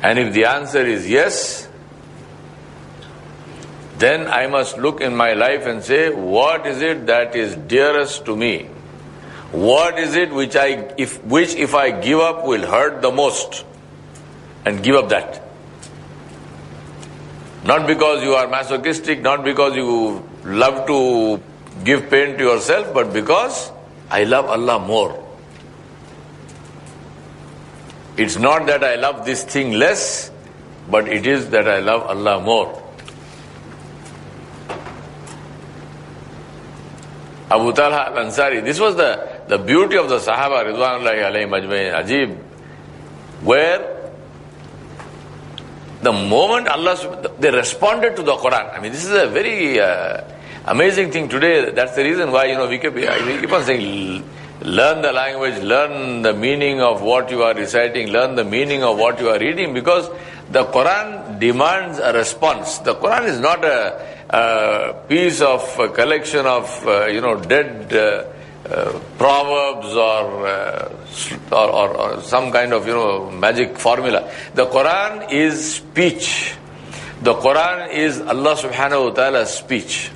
And if the answer is yes, then I must look in my life and say, what is it that is dearest to me? What is it which if I give up will hurt the most? And give up that. Not because you are masochistic, not because you love to give pain to yourself, but because I love Allah more. It's not that I love this thing less, but it is that I love Allah more. Abu Talha al-Ansari, this was the beauty of the Sahaba, Ridwanullahi alayhim ajmain, Ajib, where the moment they responded to the Quran. I mean, this is a very amazing thing today. That's the reason why, we keep on saying, learn the language, learn the meaning of what you are reciting, learn the meaning of what you are reading, because the Quran demands a response. The Quran is not a piece of a collection of, dead proverbs or some kind of, magic formula. The Quran is speech. The Quran is Allah subhanahu wa ta'ala's speech.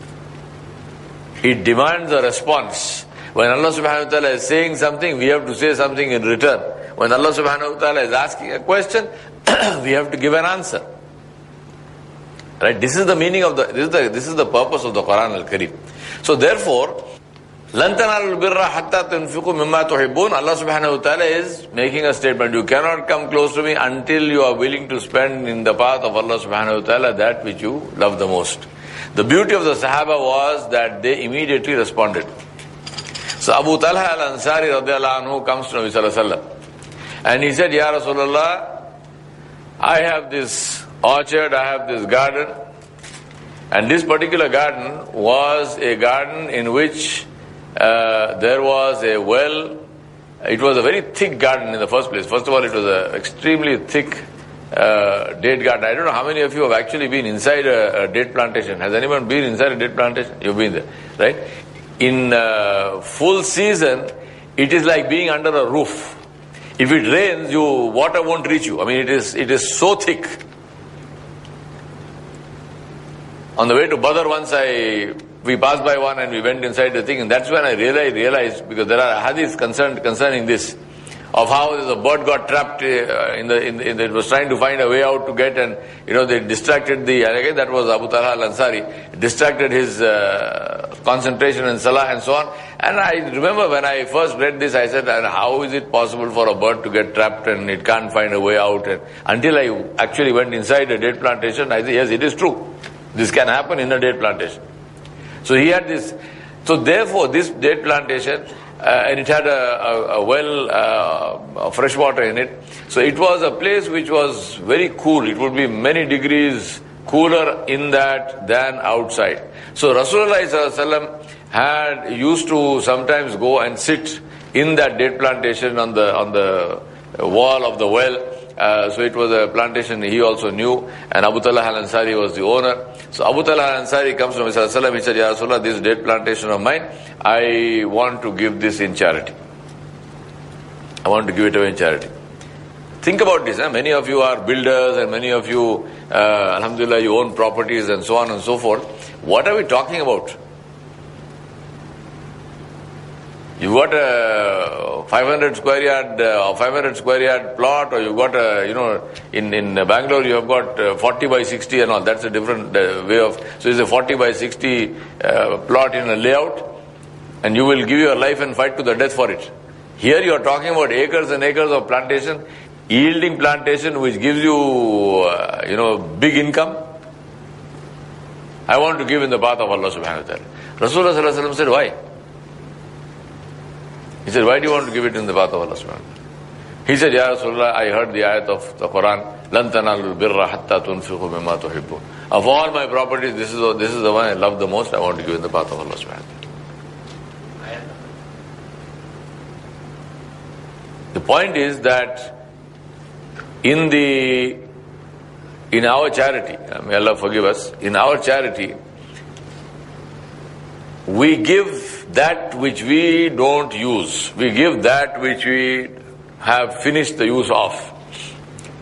It demands a response. When Allah subhanahu wa ta'ala is saying something, we have to say something in return. When Allah subhanahu wa ta'ala is asking a question, we have to give an answer. Right? This is the meaning of this is the purpose of the Quran al-Kareem. So therefore, لَن تَنَالُوا الْبِرَّ حَتَّى تُنْفِقُوا مِمَّا تُحِبُّونَ. Allah subhanahu wa ta'ala is making a statement. You cannot come close to me until you are willing to spend in the path of Allah subhanahu wa ta'ala that which you love the most. The beauty of the Sahaba was that they immediately responded. So Abu Talha al-Ansari radiallahu anhu comes to Nabi sallallahu alaihi wasallam. And he said, Ya Rasulullah, I have this orchard, I have this garden. And this particular garden was a garden in which there was a well. It was a very thick garden in the first place. First of all, it was an extremely thick date garden. I don't know how many of you have actually been inside a date plantation. Has anyone been inside a date plantation? You've been there, right? In full season, it is like being under a roof. If it rains, water won't reach you. I mean, it is so thick. On the way to Badr once, we passed by one and we went inside the thing, and that's when I realized, because there are hadiths concerning this, of how the bird got trapped it was trying to find a way out to get, and they distracted and again that was Abu Talha al-Ansari, distracted his concentration in salah and so on. And I remember when I first read this, I said, how is it possible for a bird to get trapped and it can't find a way out? And until I actually went inside a date plantation, I said, yes, it is true. This can happen in a date plantation. So he had this. So therefore, this date plantation, and it had a well of fresh water in it. So it was a place which was very cool. It would be many degrees cooler in that than outside. So Rasulullah had used to sometimes go and sit in that date plantation on the wall of the well. So it was a plantation he also knew, and Abu Talha al-Ansari was the owner. So Abu Talha al-Ansari comes to Nabi sallallahu alaihi wasallam. He said, Ya Rasulullah, this date plantation of mine, I want to give this in charity. I want to give it away in charity. Think about this. Many of you are builders, and many of you, alhamdulillah, you own properties and so on and so forth. What are we talking about? You got a 500 square yard plot, or you got in Bangalore you have got 40 by 60 and all. That's a different way of. So it's a 40 by 60 plot in a layout, and you will give your life and fight to the death for it. Here you are talking about acres and acres of plantation, yielding plantation, which gives you big income. I want to give in the path of Allah subhanahu wa ta'ala. Rasulullah sallallahu alaihi wasallam said, why? He said, why do you want to give it in the path of Allah subhanahu wa ta'ala? He said, Ya Rasulullah, I heard the ayat of the Quran, لَن تَنَالُوا الْبِرَّ حَتَّى تُنْفِقُوا مِمَّا تُحِبُّونَ. Of all my properties, this is the one I love the most. I want to give in the path of Allah subhanahu wa ta'ala. The point is that in our charity, may Allah forgive us, in our charity, we give that which we don't use. We give that which we have finished the use of.